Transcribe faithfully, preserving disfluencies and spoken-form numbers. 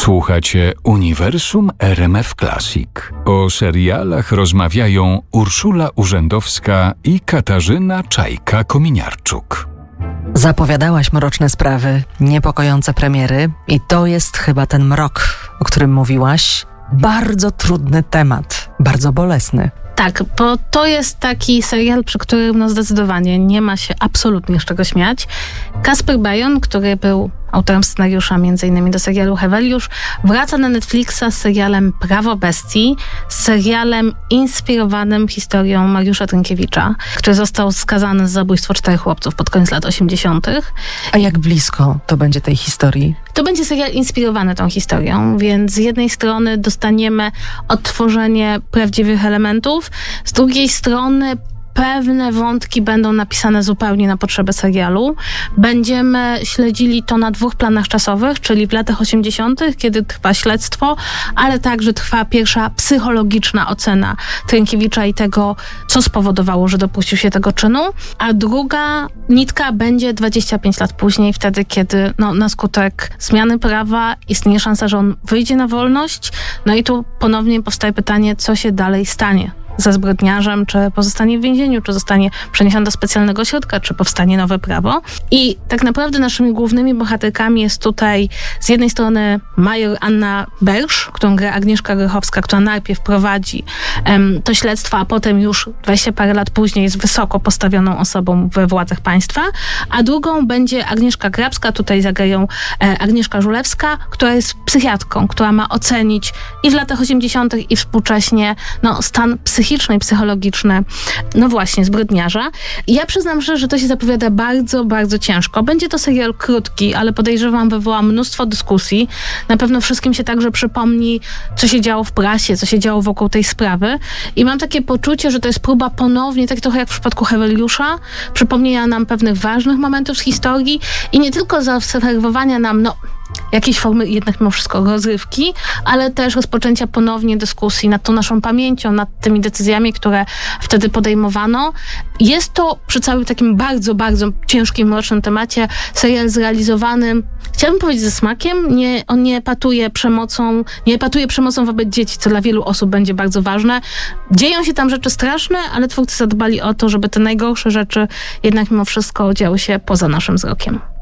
Słuchacie Uniwersum R M F Classic. O serialach rozmawiają Urszula Urzędowska i Katarzyna Czajka-Kominiarczuk. Zapowiadałaś mroczne sprawy, niepokojące premiery i to jest chyba ten mrok, o którym mówiłaś. Bardzo trudny temat, bardzo bolesny. Tak, bo to jest taki serial, przy którym no zdecydowanie nie ma się absolutnie z czego śmiać. Kasper Bajon, który był autorem scenariusza między innymi do serialu Heweliusz, wraca na Netflixa z serialem Prawo bestii, z serialem inspirowanym historią Mariusza Trynkiewicza, który został skazany za zabójstwo czterech chłopców pod koniec lat osiemdziesiątych. A jak blisko to będzie tej historii? To będzie serial inspirowany tą historią, więc z jednej strony dostaniemy odtworzenie prawdziwych elementów, z drugiej strony pewne wątki będą napisane zupełnie na potrzeby serialu. Będziemy śledzili to na dwóch planach czasowych, czyli w latach osiemdziesiątych, kiedy trwa śledztwo, ale także trwa pierwsza psychologiczna ocena Trynkiewicza i tego, co spowodowało, że dopuścił się tego czynu. A druga nitka będzie dwadzieścia pięć lat później, wtedy, kiedy no, na skutek zmiany prawa istnieje szansa, że on wyjdzie na wolność. No i tu ponownie powstaje pytanie, co się dalej stanie ze zbrodniarzem, czy pozostanie w więzieniu, czy zostanie przeniesiony do specjalnego ośrodka, czy powstanie nowe prawo. I tak naprawdę naszymi głównymi bohaterkami jest tutaj z jednej strony major Anna Bersz, którą gra Agnieszka Grychowska, która najpierw prowadzi um, to śledztwo, a potem już dwadzieścia parę lat później jest wysoko postawioną osobą we władzach państwa, a drugą będzie Agnieszka Grabska, tutaj zagrają e, Agnieszka Żulewska, która jest psychiatrką, która ma ocenić i w latach osiemdziesiątych i współcześnie no, stan psychiczny, psychiczne i psychologiczne, no właśnie, zbrodniarza. Ja przyznam szczerze, że to się zapowiada bardzo, bardzo ciężko. Będzie to serial krótki, ale podejrzewam, wywoła mnóstwo dyskusji. Na pewno wszystkim się także przypomni, co się działo w prasie, co się działo wokół tej sprawy. I mam takie poczucie, że to jest próba ponownie, tak trochę jak w przypadku Heweliusza, przypomnienia nam pewnych ważnych momentów z historii i nie tylko zaobserwowania nam, no, jakiejś formy jednak mimo wszystko rozrywki, ale też rozpoczęcia ponownie dyskusji nad tą naszą pamięcią, nad tymi decyzjami, które wtedy podejmowano. Jest to przy całym takim bardzo, bardzo ciężkim, mrocznym temacie serial zrealizowany, chciałabym powiedzieć, ze smakiem. Nie, on nie epatuje przemocą, nie epatuje przemocą wobec dzieci, co dla wielu osób będzie bardzo ważne. Dzieją się tam rzeczy straszne, ale twórcy zadbali o to, żeby te najgorsze rzeczy jednak mimo wszystko działy się poza naszym wzrokiem.